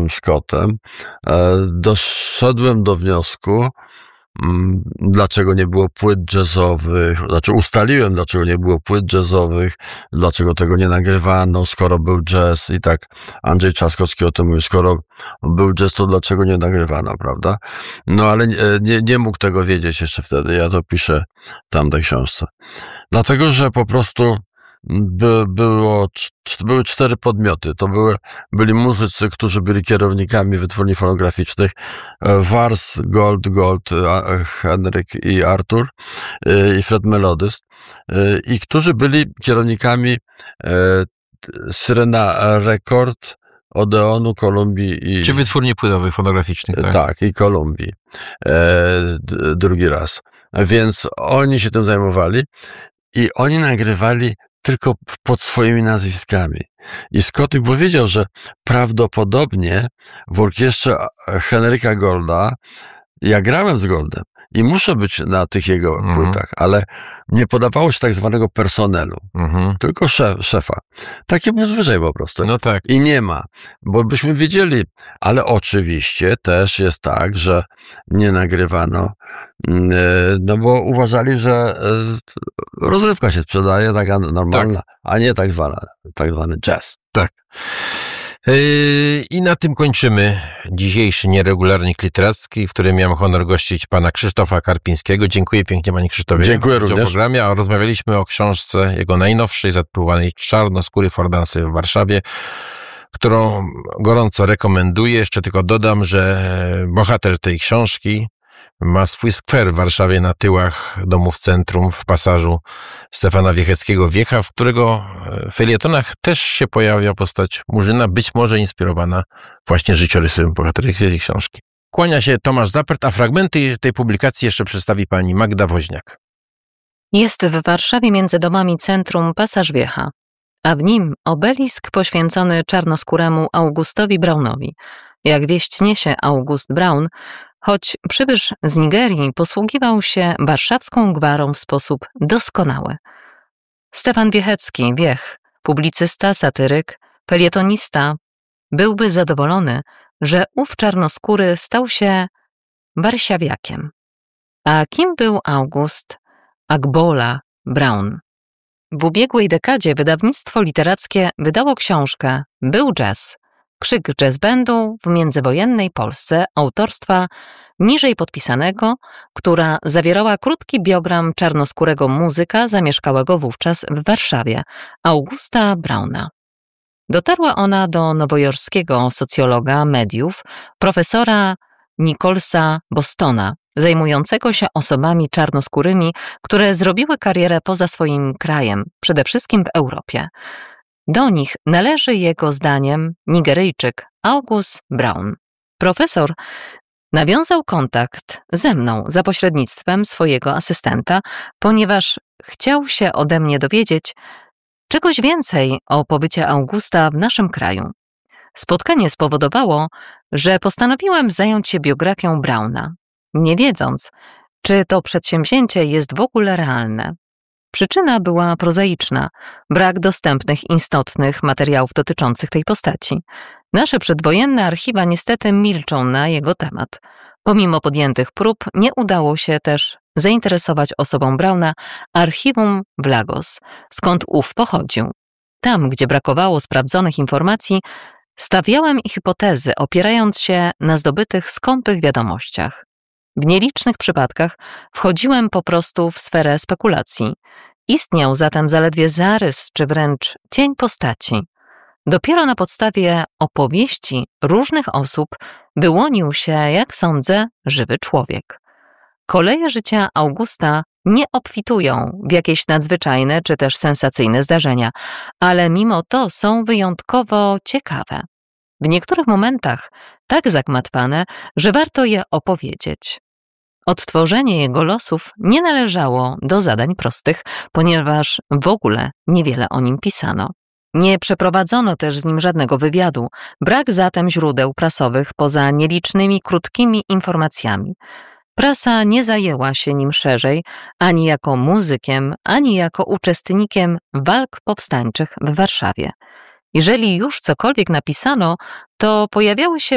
Scottem, doszedłem do wniosku, dlaczego nie było płyt jazzowych, ustaliłem, dlaczego nie było płyt jazzowych, dlaczego tego nie nagrywano, skoro był jazz i tak Andrzej Trzaskowski o tym mówił, skoro był jazz, to dlaczego nie nagrywano, prawda? No ale nie mógł tego wiedzieć jeszcze wtedy, ja to piszę w tamtej książce. Dlatego, że po prostu były 4 podmioty. To byli muzycy, którzy byli kierownikami wytwórni fonograficznych. Wars, Gold, Henryk i Artur i Fred Melodist. I którzy byli kierownikami Syrena Record, Odeonu, Kolumbii i... Czy wytwórni płytowych, fonograficznych, tak? Tak, i Kolumbii. Drugi raz. Więc oni się tym zajmowali i oni nagrywali tylko pod swoimi nazwiskami. I Scott mi powiedział, że prawdopodobnie w orkiestrze Henryka Golda ja grałem z Goldem i muszę być na tych jego płytach, ale nie podawało się tak zwanego personelu, tylko szefa. Taki był zwyczaj po prostu. No tak. I nie ma, bo byśmy wiedzieli, ale oczywiście też jest tak, że nie nagrywano, no bo uważali, że rozrywka się sprzedaje, taka normalna, tak, a nie tak zwany jazz. Tak. I na tym kończymy dzisiejszy nieregularnik literacki, w którym miałem honor gościć pana Krzysztofa Karpińskiego. Dziękuję pięknie, panie Krzysztofie. Dziękuję również. Programie, a rozmawialiśmy o książce jego najnowszej, zatytułowanej Czarnoskóry Fordansy w Warszawie, którą gorąco rekomenduję. Jeszcze tylko dodam, że bohater tej książki ma swój skwer w Warszawie na tyłach domu w centrum, w pasażu Stefana Wiecheckiego-Wiecha, w którego felietonach też się pojawia postać Murzyna, być może inspirowana właśnie życiorysem bohatera tej książki. Kłania się Tomasz Zapert, a fragmenty tej publikacji jeszcze przedstawi pani Magda Woźniak. Jest w Warszawie między domami centrum pasaż Wiecha, a w nim obelisk poświęcony czarnoskóremu Augustowi Braunowi. Jak wieść niesie, August Braun, choć przybysz z Nigerii, posługiwał się warszawską gwarą w sposób doskonały. Stefan Wiechecki, Wiech, publicysta, satyryk, felietonista, byłby zadowolony, że ów czarnoskóry stał się warszawiakiem. A kim był August Agbola Braun? W ubiegłej dekadzie wydawnictwo literackie wydało książkę Był jazz. Krzyk jazz bandu w międzywojennej Polsce autorstwa niżej podpisanego, która zawierała krótki biogram czarnoskórego muzyka zamieszkałego wówczas w Warszawie, Augusta Brauna. Dotarła ona do nowojorskiego socjologa mediów, profesora Nicholsa Bostona, zajmującego się osobami czarnoskórymi, które zrobiły karierę poza swoim krajem, przede wszystkim w Europie. Do nich należy jego zdaniem Nigeryjczyk August Braun. Profesor nawiązał kontakt ze mną za pośrednictwem swojego asystenta, ponieważ chciał się ode mnie dowiedzieć czegoś więcej o pobycie Augusta w naszym kraju. Spotkanie spowodowało, że postanowiłem zająć się biografią Brauna, nie wiedząc, czy to przedsięwzięcie jest w ogóle realne. Przyczyna była prozaiczna, brak dostępnych istotnych materiałów dotyczących tej postaci. Nasze przedwojenne archiwa niestety milczą na jego temat. Pomimo podjętych prób nie udało się też zainteresować osobą Brauna archiwum w Lagos, skąd ów pochodził. Tam, gdzie brakowało sprawdzonych informacji, stawiałem hipotezy, opierając się na zdobytych skąpych wiadomościach. W nielicznych przypadkach wchodziłem po prostu w sferę spekulacji. Istniał zatem zaledwie zarys czy wręcz cień postaci. Dopiero na podstawie opowieści różnych osób wyłonił się, jak sądzę, żywy człowiek. Koleje życia Augusta nie obfitują w jakieś nadzwyczajne czy też sensacyjne zdarzenia, ale mimo to są wyjątkowo ciekawe. W niektórych momentach tak zagmatwane, że warto je opowiedzieć. Odtworzenie jego losów nie należało do zadań prostych, ponieważ w ogóle niewiele o nim pisano. Nie przeprowadzono też z nim żadnego wywiadu, brak zatem źródeł prasowych poza nielicznymi krótkimi informacjami. Prasa nie zajęła się nim szerzej, ani jako muzykiem, ani jako uczestnikiem walk powstańczych w Warszawie. Jeżeli już cokolwiek napisano, to pojawiały się